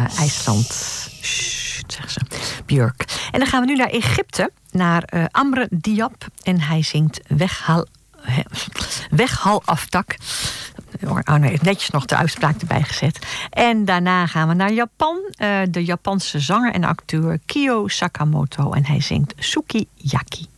IJsland. Sst, zegt ze. Björk. En dan gaan we nu naar Egypte, naar Amr Diab. En hij zingt Weghal Aftak. Arne heeft netjes nog de uitspraak erbij gezet. En daarna gaan we naar Japan. De Japanse zanger en acteur Kyo Sakamoto. En hij zingt Sukiyaki.